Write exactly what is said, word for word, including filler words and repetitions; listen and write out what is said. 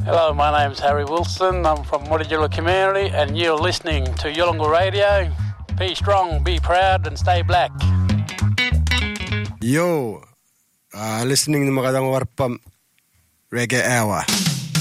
Hello, my name's Harry Wilson. I'm from Mutijula community, and you're listening to Yolngu Radio. Be strong, be proud, and stay black. Yo, uh, listening to Magandang Warpam Reggae Hour.